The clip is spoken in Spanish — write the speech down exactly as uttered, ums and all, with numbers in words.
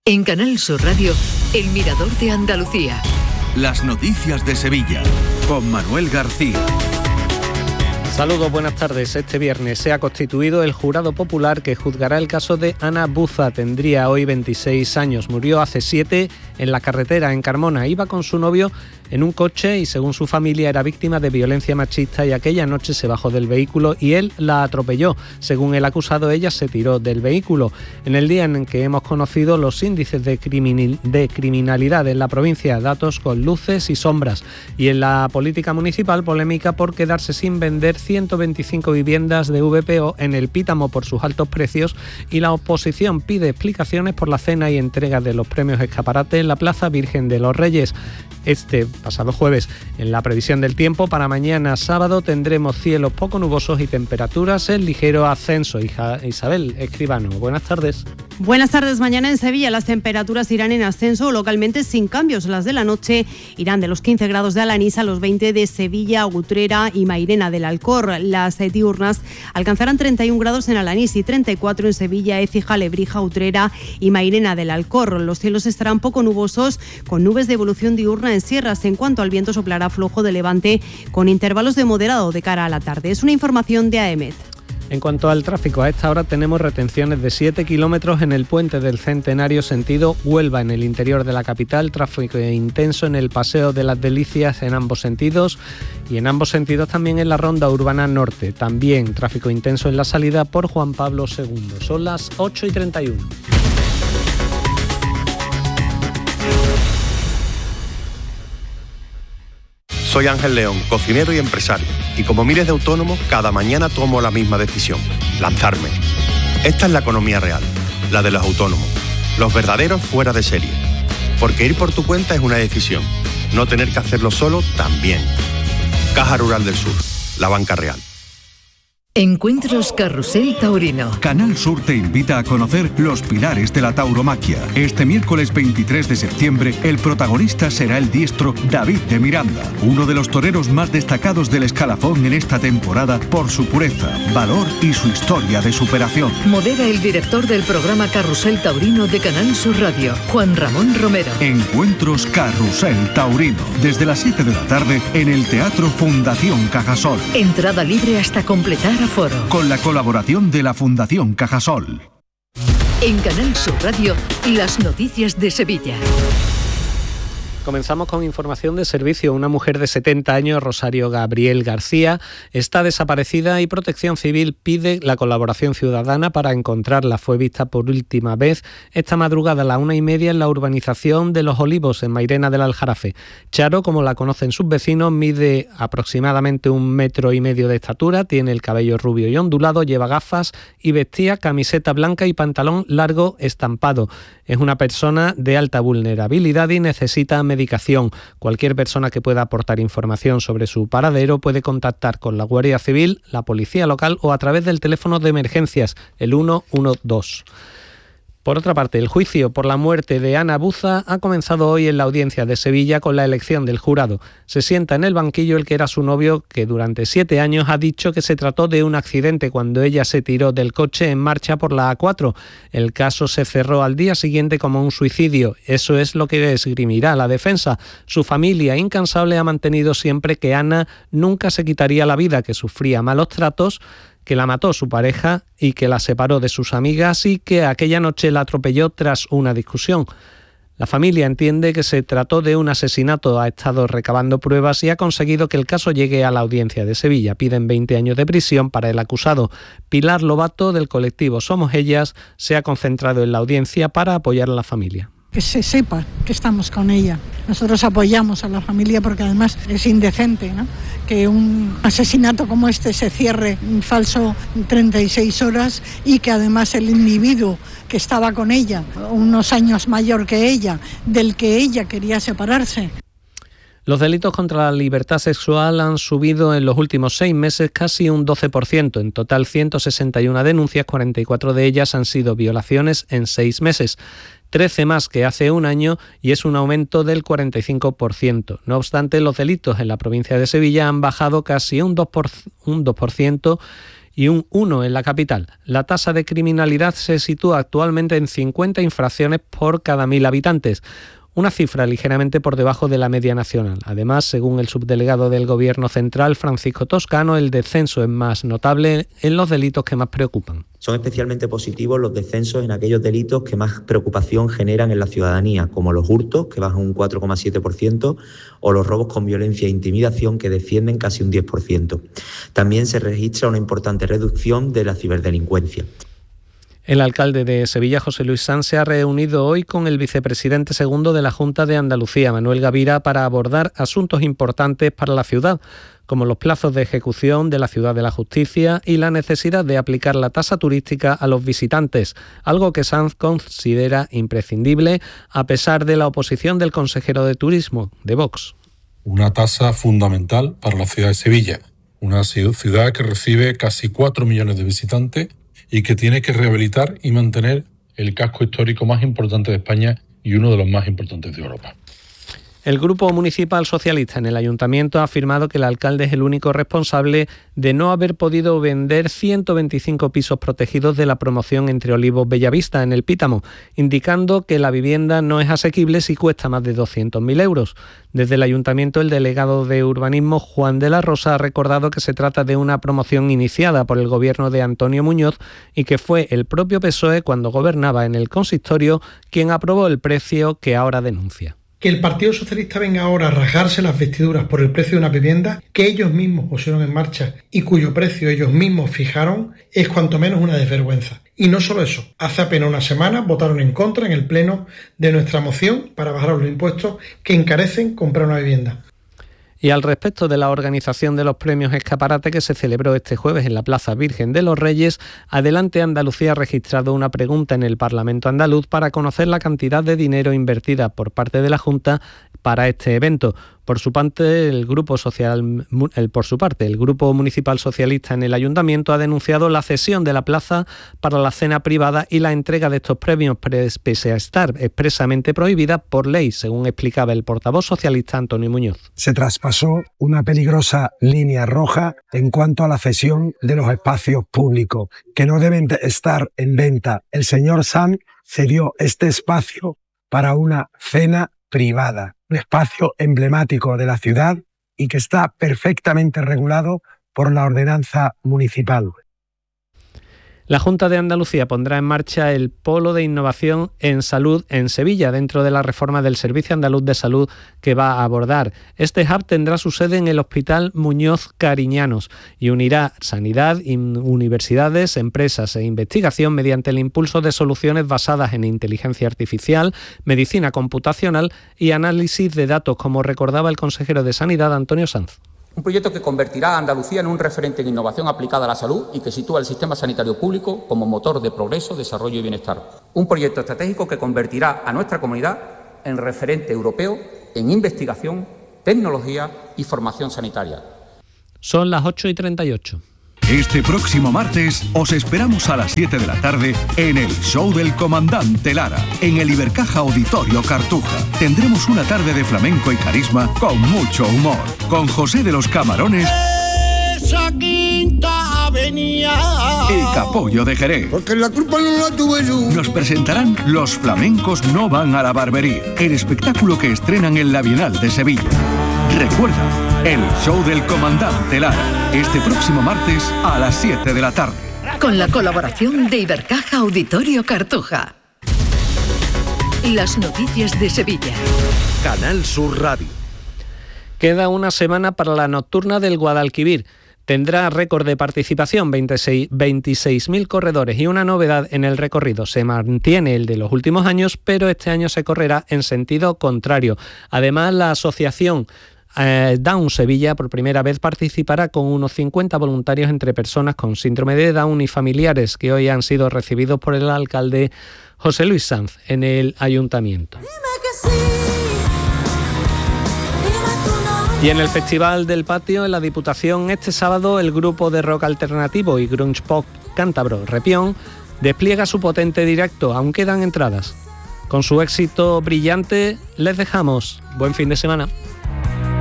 En Canal Sur Radio, El Mirador de Andalucía. Las noticias de Sevilla, con Manuel García. Saludos, buenas tardes. Este viernes se ha constituido el jurado popular que juzgará el caso de Ana Buza. Tendría hoy veintiséis años. Murió hace siete en la carretera en Carmona. Iba con su novio en un coche y, según su familia, era víctima de violencia machista y aquella noche se bajó del vehículo y él la atropelló. Según el acusado, ella se tiró del vehículo. En el día en que hemos conocido los índices de, criminal, de criminalidad en la provincia, datos con luces y sombras. Y en la política municipal, polémica por quedarse sin vender ciento veinticinco viviendas de V P O en el Pítamo por sus altos precios, y la oposición pide explicaciones por la cena y entrega de los premios Escaparate en la Plaza Virgen de los Reyes. Este pasado jueves. En la previsión del tiempo, para mañana sábado tendremos cielos poco nubosos y temperaturas en ligero ascenso. Hija Isabel Escribano, buenas tardes. Buenas tardes. Mañana en Sevilla las temperaturas irán en ascenso, localmente sin cambios. Las de la noche irán de los quince grados de Alanís a los veinte de Sevilla, Utrera y Mairena del Alcor. Las diurnas alcanzarán treinta y un grados en Alanís y treinta y cuatro en Sevilla, Écija, Lebrija, Utrera y Mairena del Alcor. Los cielos estarán poco nubosos, con nubes de evolución diurna en sierras. En cuanto al viento, soplará flojo de levante con intervalos de moderado de cara a la tarde. Es una información de A E M E T. En cuanto al tráfico, a esta hora tenemos retenciones de siete kilómetros en el puente del Centenario sentido Huelva, en el interior de la capital, tráfico intenso en el Paseo de las Delicias en ambos sentidos y en ambos sentidos también en la Ronda Urbana Norte. También tráfico intenso en la salida por Juan Pablo segundo. Son las ocho y treinta y uno. Soy Ángel León, cocinero y empresario, y como miles de autónomos, cada mañana tomo la misma decisión: lanzarme. Esta es la economía real, la de los autónomos, los verdaderos fuera de serie. Porque ir por tu cuenta es una decisión, no tener que hacerlo solo también. Caja Rural del Sur, la banca real. Encuentros Carrusel Taurino. Canal Sur te invita a conocer los pilares de la tauromaquia. Este miércoles veintitrés de septiembre, el protagonista será el diestro David de Miranda, uno de los toreros más destacados del escalafón en esta temporada por su pureza, valor y su historia de superación. Modera el director del programa Carrusel Taurino de Canal Sur Radio, Juan Ramón Romero. Encuentros Carrusel Taurino, desde las siete de la tarde en el Teatro Fundación Cajasol. Entrada libre hasta completar aforo. Con la colaboración de la Fundación Cajasol. En Canal Sur Radio, las noticias de Sevilla. Comenzamos con información de servicio. Una mujer de setenta años, Rosario Gabriel García, está desaparecida y Protección Civil pide la colaboración ciudadana para encontrarla. Fue vista por última vez esta madrugada a la una y media en la urbanización de Los Olivos, en Mairena del Aljarafe. Charo, como la conocen sus vecinos, mide aproximadamente un metro y medio de estatura, tiene el cabello rubio y ondulado, lleva gafas y vestía camiseta blanca y pantalón largo estampado. Es una persona de alta vulnerabilidad y necesita medicación. Medicación. Cualquier persona que pueda aportar información sobre su paradero puede contactar con la Guardia Civil, la Policía Local o a través del teléfono de emergencias, el uno uno dos. Por otra parte, el juicio por la muerte de Ana Buza ha comenzado hoy en la audiencia de Sevilla con la elección del jurado. Se sienta en el banquillo el que era su novio, que durante siete años ha dicho que se trató de un accidente cuando ella se tiró del coche en marcha por la A cuatro. El caso se cerró al día siguiente como un suicidio. Eso es lo que esgrimirá la defensa. Su familia incansable ha mantenido siempre que Ana nunca se quitaría la vida, que sufría malos tratos, que la mató su pareja y que la separó de sus amigas y que aquella noche la atropelló tras una discusión. La familia entiende que se trató de un asesinato, ha estado recabando pruebas y ha conseguido que el caso llegue a la audiencia de Sevilla. Piden veinte años de prisión para el acusado. Pilar Lobato, del colectivo Somos Ellas, se ha concentrado en la audiencia para apoyar a la familia. Que se sepa que estamos con ella. Nosotros apoyamos a la familia porque además es indecente, ¿no?, que un asesinato como este se cierre en falso treinta y seis horas y que además el individuo que estaba con ella, unos años mayor que ella, del que ella quería separarse. Los delitos contra la libertad sexual han subido en los últimos seis meses casi un doce por ciento. En total, ciento sesenta y una denuncias, cuarenta y cuatro de ellas han sido violaciones en seis meses. trece más que hace un año y es un aumento del cuarenta y cinco por ciento. No obstante, los delitos en la provincia de Sevilla han bajado casi un dos por ciento y un uno en la capital. La tasa de criminalidad se sitúa actualmente en cincuenta infracciones por cada mil habitantes, una cifra ligeramente por debajo de la media nacional. Además, según el subdelegado del Gobierno Central, Francisco Toscano, el descenso es más notable en los delitos que más preocupan. Son especialmente positivos los descensos en aquellos delitos que más preocupación generan en la ciudadanía, como los hurtos, que bajan un cuatro coma siete por ciento, o los robos con violencia e intimidación, que descienden casi un diez por ciento. También se registra una importante reducción de la ciberdelincuencia. El alcalde de Sevilla, José Luis Sanz, se ha reunido hoy con el vicepresidente segundo de la Junta de Andalucía, Manuel Gavira, para abordar asuntos importantes para la ciudad, como los plazos de ejecución de la Ciudad de la Justicia y la necesidad de aplicar la tasa turística a los visitantes, algo que Sanz considera imprescindible a pesar de la oposición del consejero de Turismo, de Vox. Una tasa fundamental para la ciudad de Sevilla, una ciudad que recibe casi cuatro millones de visitantes y que tiene que rehabilitar y mantener el casco histórico más importante de España y uno de los más importantes de Europa. El Grupo Municipal Socialista en el Ayuntamiento ha afirmado que el alcalde es el único responsable de no haber podido vender ciento veinticinco pisos protegidos de la promoción Entre Olivos Bellavista en el Pítamo, indicando que la vivienda no es asequible si cuesta más de doscientos mil euros. Desde el Ayuntamiento, el delegado de Urbanismo, Juan de la Rosa, ha recordado que se trata de una promoción iniciada por el gobierno de Antonio Muñoz y que fue el propio P S O E, cuando gobernaba en el consistorio, quien aprobó el precio que ahora denuncia. Que el Partido Socialista venga ahora a rasgarse las vestiduras por el precio de una vivienda que ellos mismos pusieron en marcha y cuyo precio ellos mismos fijaron es cuanto menos una desvergüenza. Y no solo eso, hace apenas una semana votaron en contra en el Pleno de nuestra moción para bajar los impuestos que encarecen comprar una vivienda. Y al respecto de la organización de los premios Escaparate que se celebró este jueves en la Plaza Virgen de los Reyes, Adelante Andalucía ha registrado una pregunta en el Parlamento andaluz para conocer la cantidad de dinero invertida por parte de la Junta para este evento. Por su parte, el grupo social, el, por su parte, el Grupo Municipal Socialista en el Ayuntamiento ha denunciado la cesión de la plaza para la cena privada y la entrega de estos premios, pese a estar expresamente prohibida por ley, según explicaba el portavoz socialista Antonio Muñoz. Se traspasó una peligrosa línea roja en cuanto a la cesión de los espacios públicos, que no deben estar en venta. El señor Sanz cedió este espacio para una cena privada, un espacio emblemático de la ciudad y que está perfectamente regulado por la ordenanza municipal. La Junta de Andalucía pondrá en marcha el Polo de Innovación en Salud en Sevilla, dentro de la reforma del Servicio Andaluz de Salud que va a abordar. Este hub tendrá su sede en el Hospital Muñoz Cariñanos y unirá sanidad, universidades, empresas e investigación mediante el impulso de soluciones basadas en inteligencia artificial, medicina computacional y análisis de datos, como recordaba el consejero de Sanidad, Antonio Sanz. Un proyecto que convertirá a Andalucía en un referente en innovación aplicada a la salud y que sitúa el sistema sanitario público como motor de progreso, desarrollo y bienestar. Un proyecto estratégico que convertirá a nuestra comunidad en referente europeo en investigación, tecnología y formación sanitaria. Son las ocho y treinta y ocho. Este próximo martes os esperamos a las siete de la tarde en el Show del Comandante Lara, en el Ibercaja Auditorio Cartuja. Tendremos una tarde de flamenco y carisma con mucho humor, con José de los Camarones Esa quinta avenida y Capullo de Jerez. Porque la culpa no la tuve yo. Nos presentarán Los Flamencos No Van a la Barbería, el espectáculo que estrenan en la Bienal de Sevilla. Recuerda, el Show del Comandante Lara, este próximo martes a las siete de la tarde. Con la colaboración de Ibercaja Auditorio Cartuja. Las noticias de Sevilla. Canal Sur Radio. Queda una semana para la nocturna del Guadalquivir. Tendrá récord de participación, veintiséis mil corredores, y una novedad en el recorrido. Se mantiene el de los últimos años, pero este año se correrá en sentido contrario. Además, la asociación Eh, Down Sevilla por primera vez participará con unos cincuenta voluntarios entre personas con síndrome de Down y familiares, que hoy han sido recibidos por el alcalde José Luis Sanz en el ayuntamiento. Y en el Festival del Patio, en la Diputación, este sábado el grupo de rock alternativo y grunge pop cántabro Repión despliega su potente directo, aún quedan entradas. Con su éxito brillante les dejamos. Buen fin de semana.